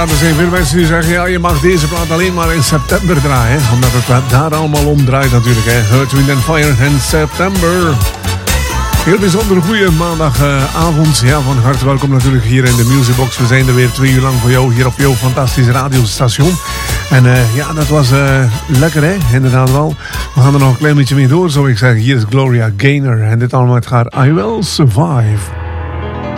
er zijn veel mensen die zeggen, ja, je mag deze plaat alleen maar in september draaien. Omdat het daar allemaal om draait natuurlijk. Hè. Earth, Wind & Fire in september. Heel bijzonder goede maandagavond. Ja, van harte welkom natuurlijk hier in de Musicbox. We zijn er weer 2 uur lang voor jou hier op jouw fantastische radiostation. En ja, dat was lekker hè, inderdaad wel. We gaan er nog een klein beetje mee door, zou ik zeggen. Hier is Gloria Gaynor en dit allemaal met haar I Will Survive.